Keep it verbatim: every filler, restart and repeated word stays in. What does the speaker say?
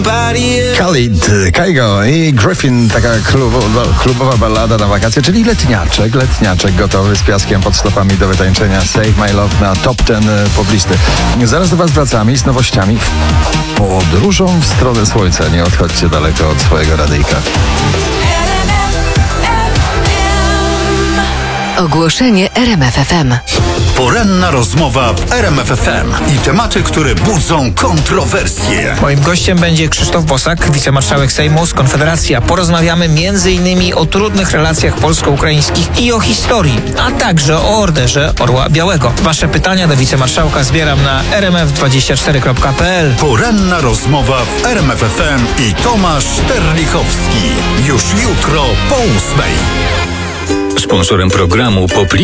Khalid, Kygo i Griffin, taka klubowa, klubowa ballada na wakacje, czyli letniaczek, letniaczek gotowy z piaskiem pod stopami do wytańczenia Save My Love na top ten poblisty. Zaraz do Was wracamy z nowościami podróżą w stronę słońca. Nie odchodźcie daleko od swojego radyjka. Ogłoszenie R M F F M. Poranna rozmowa w R M F F M i tematy, które budzą kontrowersje. Moim gościem będzie Krzysztof Bosak, wicemarszałek Sejmu z Konfederacji. Porozmawiamy między innymi o trudnych relacjach polsko-ukraińskich i o historii, a także o orderze Orła Białego. Wasze pytania do wicemarszałka zbieram na r m f dwadzieścia cztery kropka p l. Poranna rozmowa w R M F F M i Tomasz Terlikowski. Już jutro po ósmej. Sponsorem programu Popli